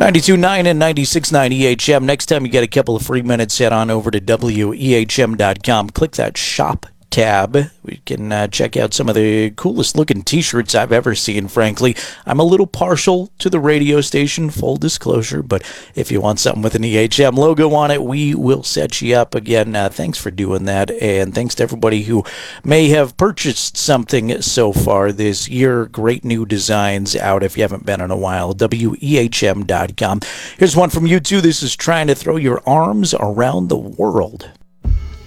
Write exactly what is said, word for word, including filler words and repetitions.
ninety-two point nine and ninety-six point nine E H M. Next time you get a couple of free minutes, head on over to W E H M dot com. Click that shop tab. We can uh, check out some of the coolest looking t-shirts I've ever seen, frankly. I'm a little partial to the radio station, full disclosure, but if you want something with an E H M logo on it, we will set you up. Again, uh, thanks for doing that, and thanks to everybody who may have purchased something so far this year. Great new designs out if you haven't been in a while. W E H M dot com. Here's one from you too. This is Trying to Throw Your Arms Around the World.